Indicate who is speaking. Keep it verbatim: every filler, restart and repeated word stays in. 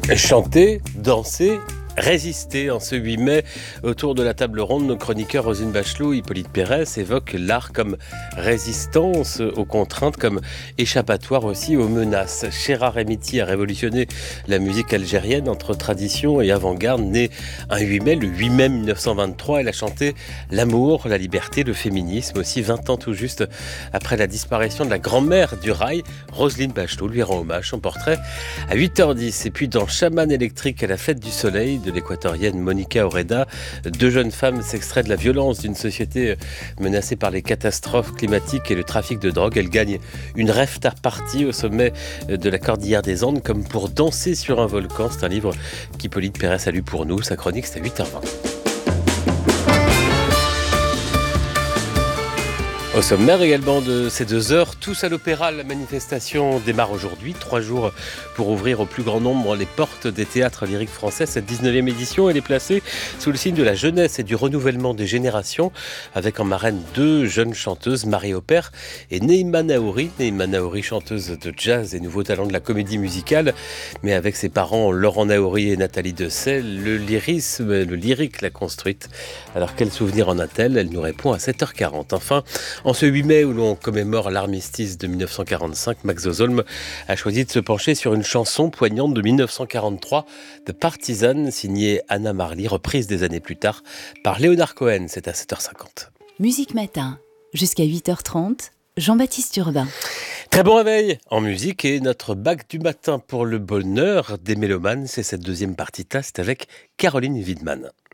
Speaker 1: Chanter, danser, résister. En ce huit mai, autour de la table ronde, nos chroniqueurs Roselyne Bachelot, Hippolyte Pérès évoquent l'art comme résistance aux contraintes, comme échappatoire aussi aux menaces. Chera Remiti a révolutionné la musique algérienne entre tradition et avant-garde. Née un huit mai, le huit mai mille neuf cent vingt-trois, elle a chanté l'amour, la liberté, le féminisme. Aussi vingt ans tout juste après la disparition de la grand-mère du rail, Roselyne Bachelot lui rend hommage. Son portrait à huit heures dix. Et puis dans Chaman électrique à la fête du soleil de l'équatorienne Monica Oreda, deux jeunes femmes s'extraient de la violence d'une société menacée par les catastrophes climatiques et le trafic de drogue. Elles gagnent une rafta party au sommet de la Cordillère des Andes comme pour danser sur un volcan. C'est un livre qu'Hippolyte Pérès a lu pour nous. Sa chronique, c'est à huit heures vingt. Au sommaire également de ces deux heures, tous à l'opéra. La manifestation démarre aujourd'hui, trois jours pour ouvrir au plus grand nombre les portes des théâtres lyriques français. Cette dix-neuvième édition, elle est placée sous le signe de la jeunesse et du renouvellement des générations, avec en marraine deux jeunes chanteuses, Marie Opère et Neima Naouri. Neima Naouri, chanteuse de jazz et nouveau talent de la comédie musicale, mais avec ses parents Laurent Naouri et Nathalie Dessay, le lyrisme, le lyrique l'a construite. Alors quel souvenir en a-t-elle? Elle nous répond à sept heures quarante. Enfin, en ce huit mai où l'on commémore l'armistice de mille neuf cent quarante-cinq, Max Zozolm a choisi de se pencher sur une chanson poignante de mille neuf cent quarante-trois de Partisan, signée Anna Marley, reprise des années plus tard par Léonard Cohen. C'est à sept heures cinquante.
Speaker 2: Musique Matin, jusqu'à huit heures trente, Jean-Baptiste Urbain.
Speaker 1: Très bon réveil en musique et notre bac du matin pour le bonheur des mélomanes. C'est cette deuxième partie-là, c'est avec Caroline Widman.